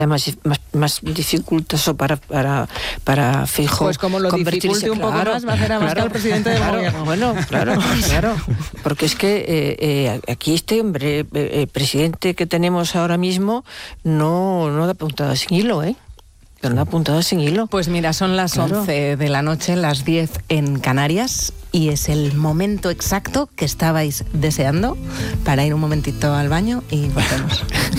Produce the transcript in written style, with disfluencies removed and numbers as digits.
más dificultoso para Feijóo. Pues como lo dificulte un poco más, va a hacer avanzar al presidente del gobierno. Bueno, claro. Porque es que aquí este hombre, el presidente que tenemos ahora mismo, no da puntada sin hilo, Una puntada sin hilo. Pues mira, son las 11 de la noche, las 10 en Canarias, y es el momento exacto que estabais deseando para ir un momentito al baño y volvemos.